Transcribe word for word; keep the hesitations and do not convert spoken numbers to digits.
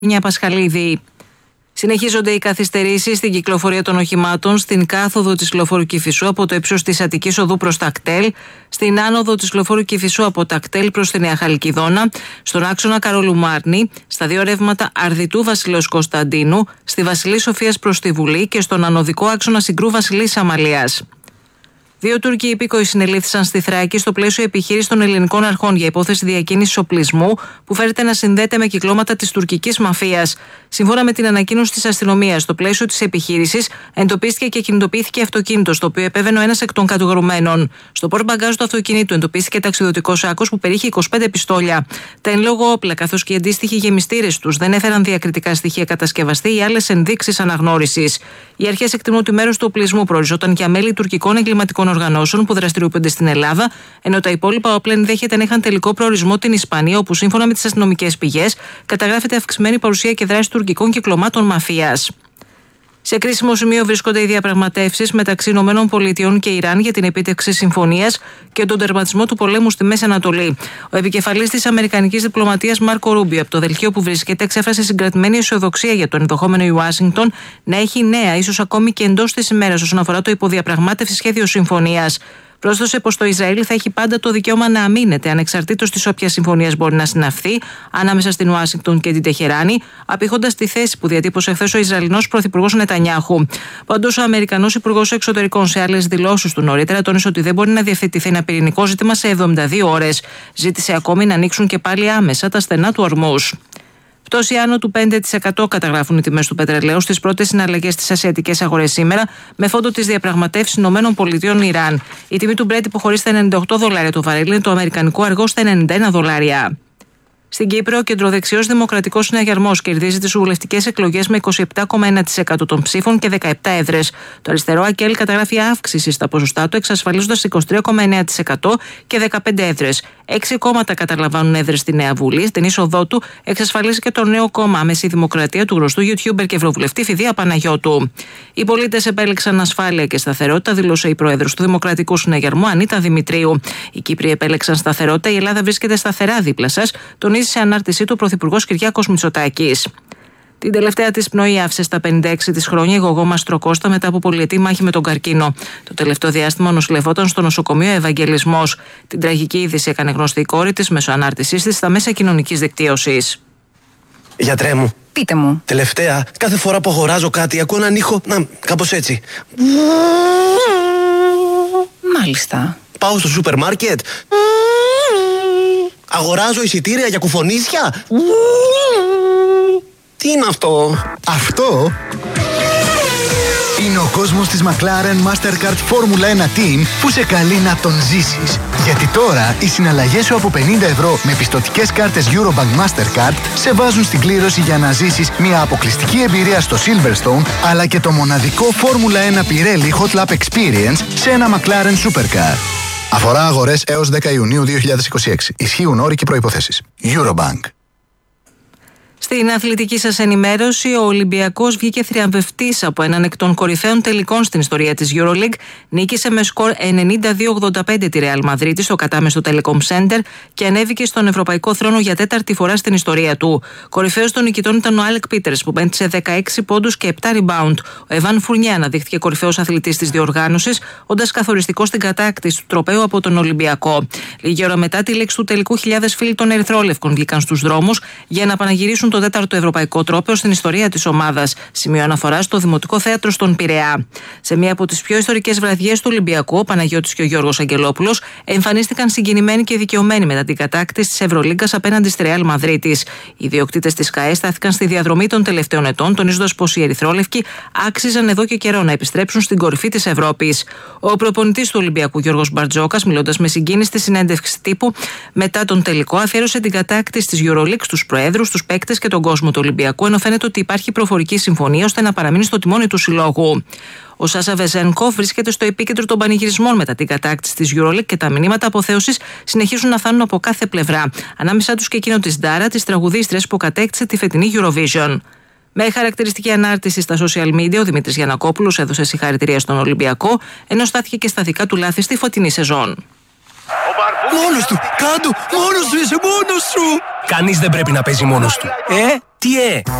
Μια Πασχαλίδη. Συνεχίζονται οι καθυστερήσεις στην κυκλοφορία των οχημάτων στην κάθοδο της λεωφόρου Κηφισού από το ύψος της Αττικής Οδού προς τα Ακτέλ, στην άνοδο της λεωφόρου Κηφισού από τα Ακτέλ προς τη Νέα Χαλκιδόνα, στον άξονα Καρόλου Μάρνη, στα δύο ρεύματα Αρδιτού Βασιλέως Κωνσταντίνου, στη Βασιλή Σοφίας προς τη Βουλή και στον ανωδικό άξονα Συγκρού Βασιλής Αμαλίας. Δύο Τούρκοι υπήκοοι συνελήφθησαν στη Θράκη στο πλαίσιο επιχείρησης των ελληνικών αρχών για υπόθεση διακίνησης οπλισμού που φέρεται να συνδέεται με κυκλώματα της τουρκικής μαφίας. Σύμφωνα με την ανακοίνωση της αστυνομίας, στο πλαίσιο της επιχείρησης εντοπίστηκε και κινητοποιήθηκε αυτοκίνητο, στο οποίο επέβαινε ο ένας εκ των κατηγορουμένων. Στο πορτμπαγκάζ του αυτοκινήτου εντοπίστηκε ταξιδιωτικός σάκος που περιείχε είκοσι πέντε πιστόλια. Τα εν λόγω όπλα, καθώς και οι αντίστοιχοι γεμιστήρες τους, δεν έφεραν διακριτικά στοιχεία κατασκευαστή ή άλλες ενδείξεις αναγνώρισης. Οι αρχές εκτιμούν ότι μέρος του οπλισμού προοριζόταν για μέλη τουρκικών εγκληματικών οργανώσεων που δραστηριοποιούνται στην Ελλάδα, ενώ τα υπόλοιπα όπλα ενδέχεται να είχαν τελικό προορισμό την Ισπανία, όπου σύμφωνα με τις αστυνομικές πηγές καταγράφεται αυξημένη παρουσία και δράση τουρκικών κυκλωμάτων μαφίας. Σε κρίσιμο σημείο βρίσκονται οι διαπραγματεύσεις μεταξύ ΗΠΑ και Ιράν για την επίτευξη συμφωνίας και τον τερματισμό του πολέμου στη Μέση Ανατολή. Ο επικεφαλής της αμερικανικής διπλωματίας Μάρκο Ρούμπιο, από το δελτίο που βρίσκεται, εξέφρασε συγκρατημένη αισιοδοξία για το ενδεχόμενο η Ουάσιγκτον να έχει νέα, ίσως ακόμη και εντός της ημέρας, όσον αφορά το υποδιαπραγμάτευση σχέδιο συμφωνίας. Πρόσθεσε πως το Ισραήλ θα έχει πάντα το δικαίωμα να αμήνεται ανεξαρτήτως της όποιας συμφωνίας μπορεί να συναυθεί ανάμεσα στην Ουάσιγκτον και την Τεχεράνη, απηχώντας τη θέση που διατύπωσε χθες ο Ισραηλινός πρωθυπουργός Νετανιάχου. Πάντως, ο Αμερικανός υπουργός εξωτερικών σε άλλες δηλώσεις του νωρίτερα τόνισε ότι δεν μπορεί να διευθετηθεί ένα πυρηνικό ζήτημα σε εβδομήντα δύο ώρες. Ζήτησε ακόμη να ανοίξουν και πάλι άμεσα τα στενά του Ορμούζ. Πτώση άνω του πέντε τοις εκατό καταγράφουν οι τιμές του πετρελαίου στις πρώτες συναλλαγές στις ασιατικές αγορές σήμερα, με φόντο τις διαπραγματεύσεις ΗΠΑ-Ιράν. Η τιμή του Brent υποχωρεί στα ενενήντα οκτώ δολάρια το βαρέλι, το αμερικανικό αργό στα ενενήντα ένα δολάρια. Στην Κύπρο, ο κεντροδεξιός Δημοκρατικός Συναγερμός κερδίζει τις βουλευτικές εκλογές με είκοσι επτά κόμμα ένα τοις εκατό των ψήφων και δεκαεπτά έδρες. Το αριστερό ΑΚΕΛ καταγράφει αύξηση στα ποσοστά του, εξασφαλίζοντας είκοσι τρία κόμμα εννέα τοις εκατό και δεκαπέντε έδρες. Έξι κόμματα καταλαμβάνουν έδρες στη Νέα Βουλή. Στην είσοδό του εξασφαλίζει και το νέο κόμμα Άμεση Δημοκρατία του γνωστού YouTuber και ευρωβουλευτή Φιδία Παναγιώτου. Οι πολίτες επέλεξαν ασφάλεια και σταθερότητα, δήλωσε η πρόεδρος του Δημοκρατικού Συναγερμού Ανίτα Δημητρίου. Οι Κύπροι επέλεξαν σταθερότητα, η Ελλάδα βρίσκεται σταθερά δίπλα σας, τονίζει σε ανάρτησή του ο Πρωθυπουργός Κυριάκος Μητσοτάκης. Την τελευταία της πνοή άφησε στα πενήντα έξι της χρόνια η Γογό Μαστροκώστα μετά από πολυετή μάχη με τον καρκίνο. Το τελευταίο διάστημα νοσηλευόταν στο νοσοκομείο Ευαγγελισμός. Την τραγική είδηση έκανε γνωστή η κόρη της μέσω ανάρτησής της στα μέσα κοινωνικής δικτύωσης. Γιατρέ μου. Πείτε μου. Τελευταία, κάθε φορά που αγοράζω κάτι, ακούω έναν ήχο. Να, κάπως έτσι. Μάλιστα. Πάω στο σούπερ μάρκετ. Αγοράζω εισιτήρια για κουφονίσια. Τι είναι αυτό? Αυτό είναι ο κόσμος της McLaren Mastercard Formula ένα Team που σε καλεί να τον ζήσεις. Γιατί τώρα οι συναλλαγές σου από πενήντα ευρώ με πιστωτικές κάρτες Eurobank Mastercard σε βάζουν στην κλήρωση για να ζήσεις μια αποκλειστική εμπειρία στο Silverstone, αλλά και το μοναδικό Formula ένα Pirelli Hot Lap Experience σε ένα McLaren Supercar. Αφορά αγορές έως δέκα Ιουνίου δύο χιλιάδες είκοσι έξι. Ισχύουν όροι και προϋποθέσεις. Eurobank. Στην αθλητική σας ενημέρωση, ο Ολυμπιακός βγήκε θριαμβευτής από έναν εκ των κορυφαίων τελικών στην ιστορία της EuroLeague. Νίκησε με σκορ ενενήντα δύο ογδόντα πέντε τη Real Madrid στο κατάμεστο Telecom Center και ανέβηκε στον ευρωπαϊκό θρόνο για τέταρτη φορά στην ιστορία του. Κορυφαίος των νικητών ήταν ο Άλεκ Πίτερς που πέντησε δεκαέξι πόντους και επτά rebound. Ο Εβάν Φουρνιέ αναδείχθηκε κορυφαίος αθλητής της διοργάνωσης, όντας καθοριστικός στην κατάκτηση του τροπαίου από τον Ολυμπιακό. Λίγη ώρα μετά τη λήξη του τελικού, χιλιάδες φίλοι των Ερυθρόλευκων βγήκαν στους δρόμους για να πανηγυρίσουν το τέταρτο ευρωπαϊκό τρόπαιο στην ιστορία της ομάδας. Σημείο αναφορά στο Δημοτικό Θέατρο στον Πειραιά. Σε μία από τις πιο ιστορικές βραδιές του Ολυμπιακού, ο Παναγιώτης και ο Γιώργος Αγγελόπουλος εμφανίστηκαν συγκινημένοι και δικαιωμένοι μετά την κατάκτηση της Ευρωλίγκας απέναντι στη Ρεάλ Μαδρίτης. Οι ιδιοκτήτες της ΚΑΕ στάθηκαν στη διαδρομή των τελευταίων ετών, τονίζοντας πως οι Ερυθρόλευκοι άξιζαν εδώ και καιρό να επιστρέψουν στην κορυφή της Ευρώπης. Ο προπονητής του Ολυμπιακού, Γιώργος Μπαρτζόκας, μιλώντας με συγκίνηση στη συνέντευξη τύπου μετά τον τελικό, αφιέρωσε την κατάκτηση της EuroLeague στους προέδρους, τους παίκτες και τον κόσμο του Ολυμπιακού, ενώ φαίνεται ότι υπάρχει προφορική συμφωνία ώστε να παραμείνει στο τιμόνι του συλλόγου. Ο Σάσα Βεζένκοφ βρίσκεται στο επίκεντρο των πανηγυρισμών μετά την κατάκτηση της EuroLeague και τα μηνύματα αποθέωσης συνεχίζουν να φτάνουν από κάθε πλευρά. Ανάμεσά τους και εκείνο της Ντάρα, της τραγουδίστριας που κατέκτησε τη φετινή Eurovision. Με χαρακτηριστική ανάρτηση στα social media, ο Δημήτρης Γιαννακόπουλος έδωσε συγχαρητήρια στον Ολυμπιακό, ενώ στάθηκε και στα δικά του λάθη στη φωτεινή σεζόν. Μόνος του! Κάντο! Μόνος του! Είσαι μόνος σου! Κανείς δεν πρέπει να παίζει μόνος του. Ε, Τι ε!